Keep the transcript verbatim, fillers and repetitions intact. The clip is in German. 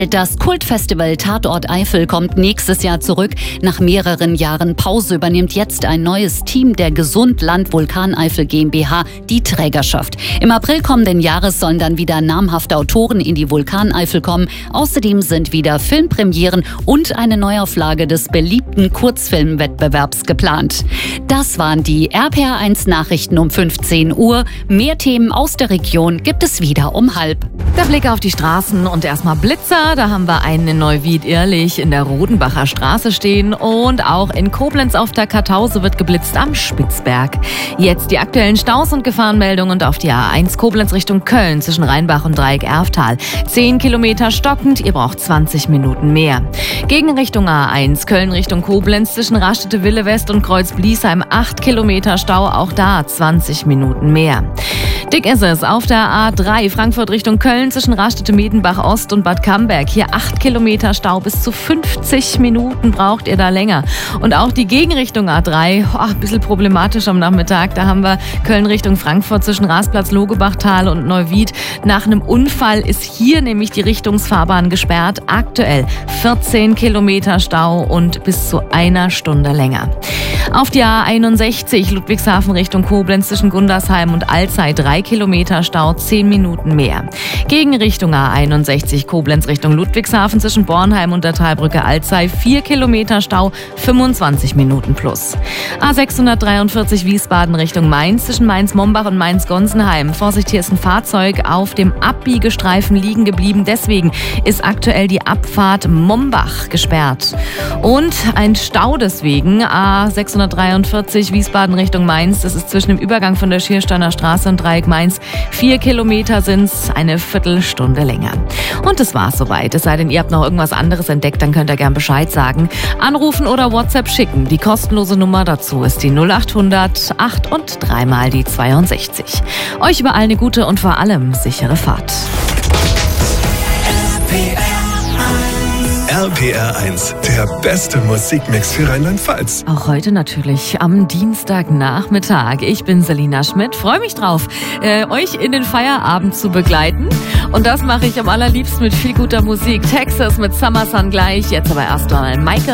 Das Kultfestival Tatort Eifel kommt nächstes Jahr zurück. Nach mehreren Jahren Pause übernimmt jetzt ein neues Team der Gesundland Vulkan Eifel GmbH die Trägerschaft. Im April kommenden Jahres sollen dann wieder namhafte Autoren in die Vulkan Eifel kommen. Außerdem sind wieder Filmpremieren und eine Neuauflage des beliebten Kurzfilmwettbewerbs geplant. Das waren die R P R eins Nachrichten um fünfzehn Uhr. Mehr Themen aus der Region gibt es wieder um halb. Der Blick auf die Straßen und erstmal Blitzer. Da haben wir einen in Neuwied-Irlich in der Rodenbacher Straße stehen und auch in Koblenz auf der Kartause wird geblitzt am Spitzberg. Jetzt die aktuellen Staus und Gefahrenmeldungen und auf die A eins Koblenz Richtung Köln zwischen Rheinbach und Dreieck-Erftal. zehn Kilometer stockend, ihr braucht zwanzig Minuten mehr. Gegenrichtung A eins Köln Richtung Koblenz zwischen Rastede-Wille West und Kreuz-Bliesheim acht Kilometer Stau, auch da zwanzig Minuten mehr. Dick ist es auf der A drei Frankfurt Richtung Köln zwischen Rastede-Medenbach Ost und Bad Camberg. Hier acht Kilometer Stau, bis zu fünfzig Minuten braucht ihr da länger. Und auch die Gegenrichtung A drei, oh, ein bisschen problematisch am Nachmittag. Da haben wir Köln Richtung Frankfurt zwischen Rasplatz, Logebachtal und Neuwied. Nach einem Unfall ist hier nämlich die Richtungsfahrbahn gesperrt. Aktuell vierzehn Kilometer Stau und bis zu einer Stunde länger. Auf die A einundsechzig Ludwigshafen Richtung Koblenz zwischen Gundersheim und Alzey drei Kilometer Stau, zehn Minuten mehr. Gegenrichtung A einundsechzig Koblenz Richtung Ludwigshafen zwischen Bornheim und der Talbrücke Alzey vier Kilometer Stau, fünfundzwanzig Minuten plus. A sechshundertdreiundvierzig Wiesbaden Richtung Mainz zwischen Mainz-Mombach und Mainz-Gonsenheim. Vorsicht, hier ist ein Fahrzeug auf dem Abbiegestreifen liegen geblieben. Deswegen ist aktuell die Abfahrt Mombach gesperrt. Und ein Stau deswegen. A sechshundertdreiundvierzig Wiesbaden Richtung Mainz. Das ist zwischen dem Übergang von der Schiersteiner Straße und Dreieck Mainz. Vier Kilometer sind's, eine Viertelstunde länger. Und das war's soweit. Es sei denn, ihr habt noch irgendwas anderes entdeckt, dann könnt ihr gern Bescheid sagen. Anrufen oder WhatsApp schicken. Die kostenlose Nummer dazu ist die null achthundert acht und dreimal die zweiundsechzig. Euch überall eine gute und vor allem sichere Fahrt. R P R eins, der beste Musikmix für Rheinland-Pfalz. Auch heute natürlich am Dienstagnachmittag. Ich bin Selina Schmidt, freue mich drauf, äh, euch in den Feierabend zu begleiten. Und das mache ich am allerliebsten mit viel guter Musik. Texas mit Summer Sun gleich, jetzt aber erst mal Michael